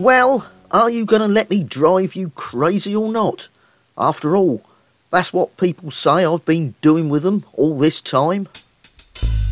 Well, are you going to let me drive you crazy or not? After all, that's what people say I've been doing with them all this time.